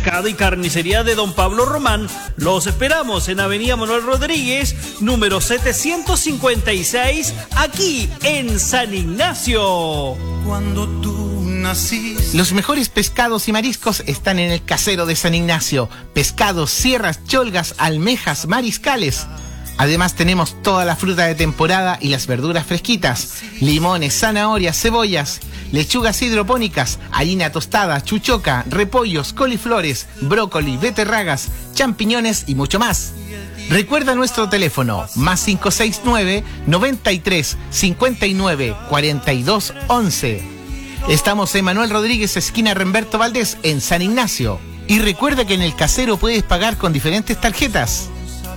Pescado y Carnicería de Don Pablo Román. Los esperamos en Avenida Manuel Rodríguez, número 756, aquí en San Ignacio. Cuando tú naciste. Los mejores pescados y mariscos están en el Casero de San Ignacio. Pescados, sierras, cholgas, almejas, mariscales. Además tenemos toda la fruta de temporada y las verduras fresquitas, limones, zanahorias, cebollas, lechugas hidropónicas, harina tostada, chuchoca, repollos, coliflores, brócoli, beterragas, champiñones y mucho más. Recuerda nuestro teléfono, más 569 93 59 42 11. Estamos en Manuel Rodríguez, esquina Remberto Valdés, en San Ignacio. Y recuerda que en el Casero puedes pagar con diferentes tarjetas.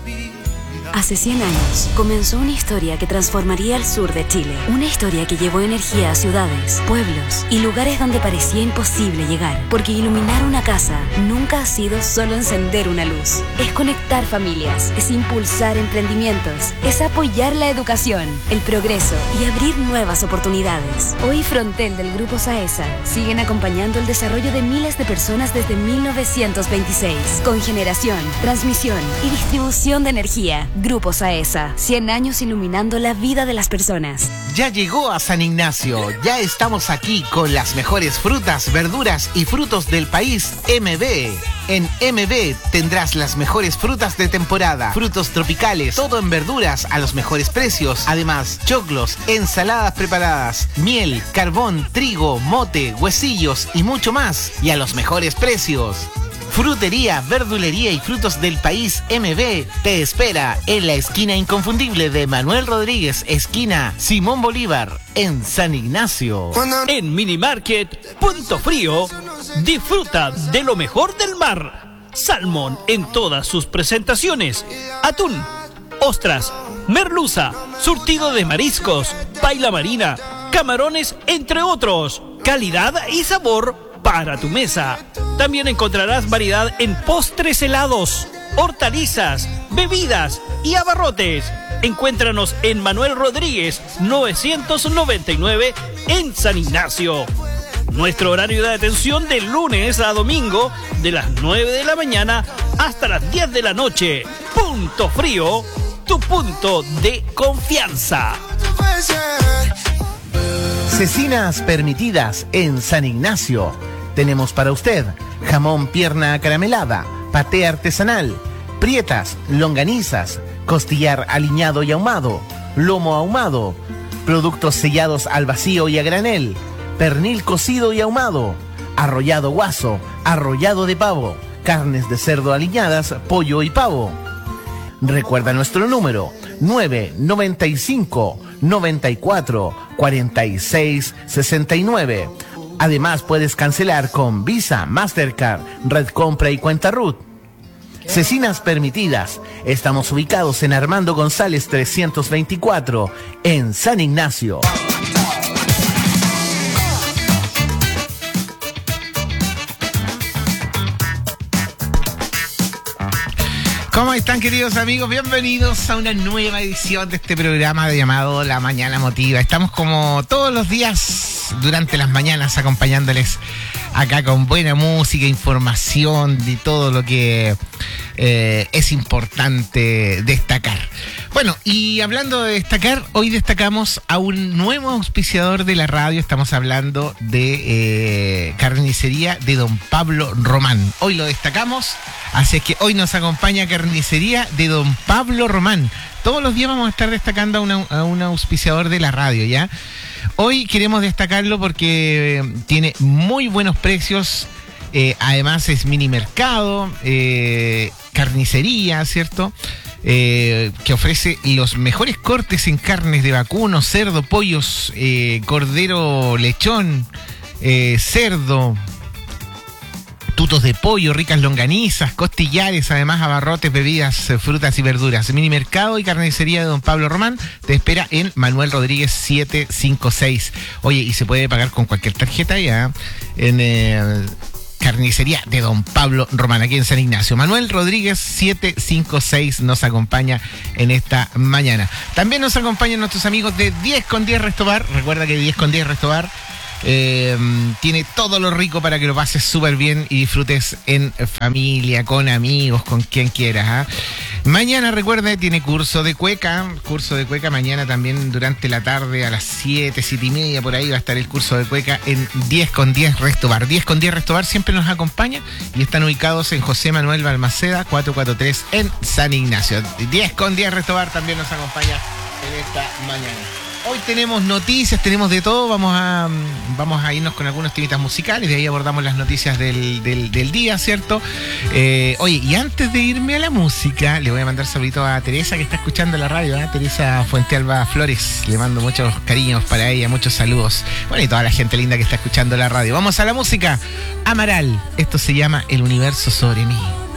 Hace 100 años comenzó una historia que transformaría el sur de Chile. Una historia que llevó energía a ciudades, pueblos y lugares donde parecía imposible llegar. Porque iluminar una casa nunca ha sido solo encender una luz. Es conectar familias, es impulsar emprendimientos, es apoyar la educación, el progreso y abrir nuevas oportunidades. Hoy Frontel del Grupo Saesa siguen acompañando el desarrollo de miles de personas desde 1926. Con generación, transmisión y distribución de energía. Grupo Saesa, 100 años iluminando la vida de las personas. Ya llegó a San Ignacio, ya estamos aquí con las mejores frutas, verduras y frutos del país MB. En MB tendrás las mejores frutas de temporada, frutos tropicales, todo en verduras a los mejores precios. Además, choclos, ensaladas preparadas, miel, carbón, trigo, mote, huesillos y mucho más. Y a los mejores precios. Frutería, verdulería y frutos del país MB te espera en la esquina inconfundible de Manuel Rodríguez, esquina Simón Bolívar, en San Ignacio. En Minimarket Punto Frío, disfruta de lo mejor del mar. Salmón en todas sus presentaciones, atún, ostras, merluza, surtido de mariscos, paila marina, camarones, entre otros. Calidad y sabor para tu mesa. También encontrarás variedad en postres helados, hortalizas, bebidas y abarrotes. Encuéntranos en Manuel Rodríguez 999 en San Ignacio. Nuestro horario de atención de lunes a domingo de las 9 de la mañana hasta las 10 de la noche. Punto Frío, tu punto de confianza. Cecinas permitidas en San Ignacio. Tenemos para usted jamón pierna acaramelada, paté artesanal, prietas, longanizas, costillar aliñado y ahumado, lomo ahumado, productos sellados al vacío y a granel, pernil cocido y ahumado, arrollado guaso, arrollado de pavo, carnes de cerdo aliñadas, pollo y pavo. Recuerda nuestro número 995 94 46 69. Además, puedes cancelar con Visa, Mastercard, Red Compra y Cuenta RUT. Cecinas permitidas. Estamos ubicados en Armando González 324, en San Ignacio. ¿Cómo están, queridos amigos? Bienvenidos a una nueva edición de este programa llamado La Mañana Motiva. Estamos como todos los días durante las mañanas acompañándoles acá con buena música, información de todo lo que es importante destacar. Bueno, y hablando de destacar, hoy destacamos a un nuevo auspiciador de la radio. Estamos hablando de Carnicería de Don Pablo Román. Hoy lo destacamos, así es que hoy nos acompaña Carnicería de Don Pablo Román. Todos los días vamos a estar destacando a un auspiciador de la radio, ¿ya? Hoy queremos destacarlo porque tiene muy buenos precios. Además es mini mercado, carnicería, ¿cierto? Que ofrece los mejores cortes en carnes de vacuno, cerdo, pollos, cordero, lechón, cerdo, tutos de pollo, ricas longanizas, costillares, además abarrotes, bebidas, frutas y verduras. Mini mercado y carnicería de Don Pablo Román te espera en Manuel Rodríguez 756. Oye, y se puede pagar con cualquier tarjeta ya en Carnicería de Don Pablo Román, aquí en San Ignacio. Manuel Rodríguez 756 nos acompaña en esta mañana. También nos acompañan nuestros amigos de 10 con 10 Restobar. Recuerda que 10 con 10 Restobar Tiene todo lo rico para que lo pases súper bien y disfrutes en familia, con amigos, con quien quieras. Mañana, recuerde, tiene curso de cueca. Mañana también durante la tarde a las 7:30 por ahí va a estar el curso de cueca en 10 con 10 Restobar. 10 con 10 Restobar siempre nos acompaña y están ubicados en José Manuel Balmaceda 443 en San Ignacio. 10 con 10 Restobar también nos acompaña en esta mañana. Hoy tenemos noticias, tenemos de todo. Vamos a irnos con algunos temitas musicales. De ahí abordamos las noticias del día, ¿cierto? Oye, y antes de irme a la música, le voy a mandar saludito a Teresa, que está escuchando la radio, Teresa Fuentealba Flores. Le mando muchos cariños para ella, muchos saludos. Bueno, y toda la gente linda que está escuchando la radio. Vamos a la música. Amaral, esto se llama El Universo Sobre Mí.